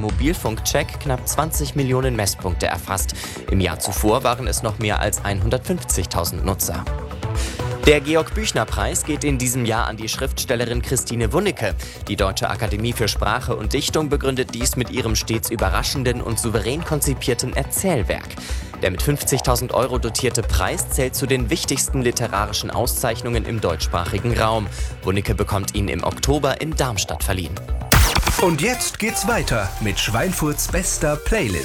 Mobilfunkcheck knapp 20 Millionen Messpunkte erfasst. Im Jahr zuvor waren es noch mehr als 150.000 Nutzer. Der Georg-Büchner-Preis geht in diesem Jahr an die Schriftstellerin Christine Wunnecke. Die Deutsche Akademie für Sprache und Dichtung begründet dies mit ihrem stets überraschenden und souverän konzipierten Erzählwerk. Der mit 50.000 € dotierte Preis zählt zu den wichtigsten literarischen Auszeichnungen im deutschsprachigen Raum. Wunnecke bekommt ihn im Oktober in Darmstadt verliehen. Und jetzt geht's weiter mit Schweinfurts bester Playlist.